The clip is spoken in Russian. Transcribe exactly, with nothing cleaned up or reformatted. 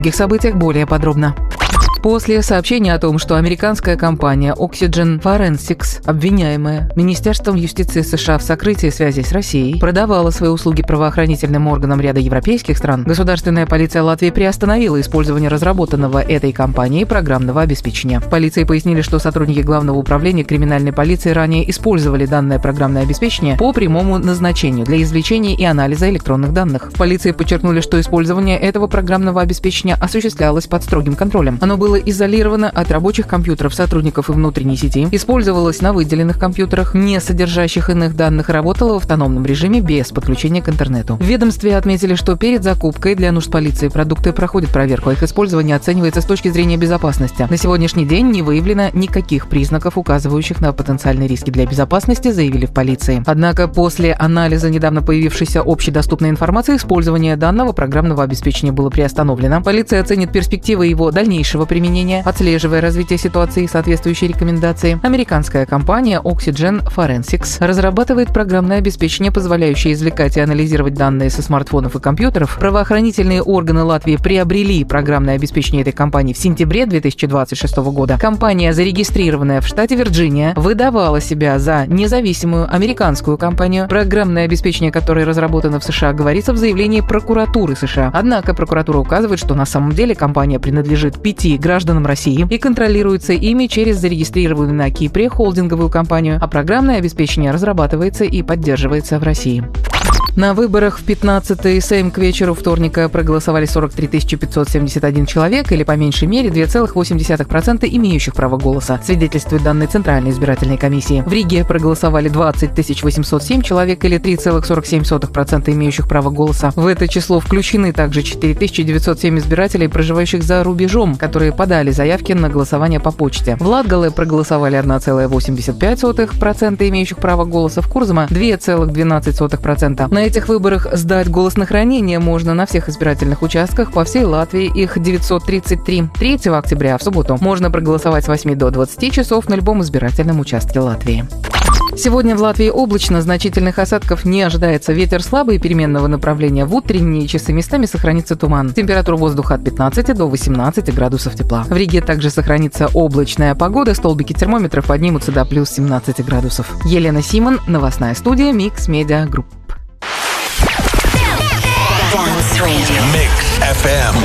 О других событиях более подробно. После сообщения о том, что американская компания Oxygen Forensics, обвиняемая Министерством юстиции США в сокрытии связей с Россией, продавала свои услуги правоохранительным органам ряда европейских стран, государственная полиция Латвии приостановила использование разработанного этой компанией программного обеспечения. В полиции пояснили, что сотрудники Главного управления криминальной полиции ранее использовали данное программное обеспечение по прямому назначению для извлечения и анализа электронных данных. В полиции подчеркнули, что использование этого программного обеспечения осуществлялось под строгим контролем. Оно было изолировано от рабочих компьютеров сотрудников и внутренней сети, использовалось на выделенных компьютерах, не содержащих иных данных, работало в автономном режиме без подключения к интернету. В ведомстве отметили, что перед закупкой для нужд полиции продукты проходят проверку, а их использование оценивается с точки зрения безопасности. На сегодняшний день не выявлено никаких признаков, указывающих на потенциальные риски для безопасности, заявили в полиции. Однако после анализа недавно появившейся общедоступной информации использование данного программного обеспечения было приостановлено. Полиция оценит перспективы его дальнейшего применения, отслеживая развитие ситуации и соответствующие рекомендации. Американская компания Oxygen Forensics разрабатывает программное обеспечение, позволяющее извлекать и анализировать данные со смартфонов и компьютеров. Правоохранительные органы Латвии приобрели программное обеспечение этой компании в сентябре две тысячи двадцать шестого года. Компания, зарегистрированная в штате Вирджиния, выдавала себя за независимую американскую компанию. Программное обеспечение, которое разработано в США, говорится в заявлении прокуратуры США. Однако прокуратура указывает, что на самом деле компания принадлежит пяти гражданам России и контролируется ими через зарегистрированную на Кипре холдинговую компанию, а программное обеспечение разрабатывается и поддерживается в России. На выборах в пятнадцатый Сейм к вечеру вторника проголосовали сорок три тысячи пятьсот семьдесят один человек, или по меньшей мере два целых восемь десятых процента имеющих право голоса, свидетельствуют данные Центральной избирательной комиссии. В Риге проголосовали двадцать тысяч восемьсот семь человек, или три целых сорок семь сотых процента имеющих право голоса. В это число включены также четыре тысячи девятьсот семь избирателей, проживающих за рубежом, которые подали заявки на голосование по почте. В Латгале проголосовали одна целая восемьдесят пять сотых процента имеющих право голоса, в Курзаме два целых двенадцать сотых процента. На этих выборах сдать голос на хранение можно на всех избирательных участках по всей Латвии, их девятьсот тридцать три. третьего октября, в субботу, можно проголосовать с восьми до двадцати часов на любом избирательном участке Латвии. Сегодня в Латвии облачно, значительных осадков не ожидается. Ветер слабый, переменного направления. В утренние часы местами сохранится туман. Температура воздуха от пятнадцати до восемнадцати градусов тепла. В Риге также сохранится облачная погода. Столбики термометров поднимутся до плюс семнадцати градусов. Елена Симон, новостная студия Mix Media Group. Mix эф эм.